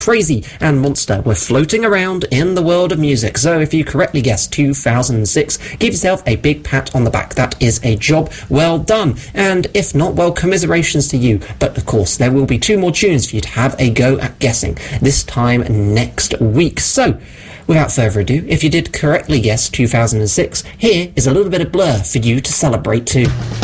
Crazy and Monster were floating around in the world of music. So if you correctly guessed 2006, give yourself a big pat on the back. That is a job well done. And if not, well, commiserations to you. But of course, there will be 2 more tunes for you to have a go at guessing, this time next week. So without further ado, if you did correctly guess 2006, here is a little bit of Blur for you to celebrate too.